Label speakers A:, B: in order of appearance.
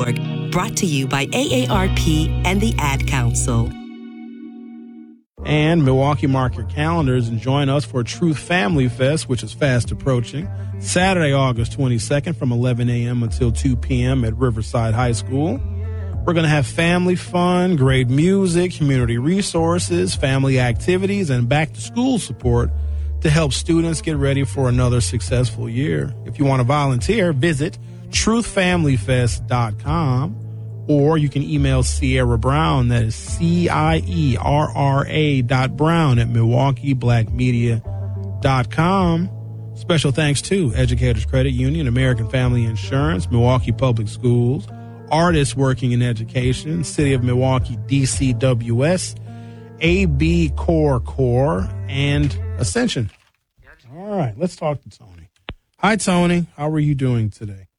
A: AARP.org. Brought to you by AARP and the Ad Council.
B: And Milwaukee, mark your calendars and join us for Truth Family Fest, which is fast approaching. Saturday, August 22nd from 11 a.m. until 2 p.m. at Riverside High School. We're going to have family fun, great music, community resources, family activities, and back-to-school support to help students get ready for another successful year. If you want to volunteer, visit truthfamilyfest.com. Or you can email Sierra Brown, that is CIERRA.Brown at MilwaukeeBlackMedia.com. Special thanks to Educators Credit Union, American Family Insurance, Milwaukee Public Schools, Artists Working in Education, City of Milwaukee, DCWS, AB Core, and Ascension. All right, let's talk to Tony. Hi, Tony. How are you doing today?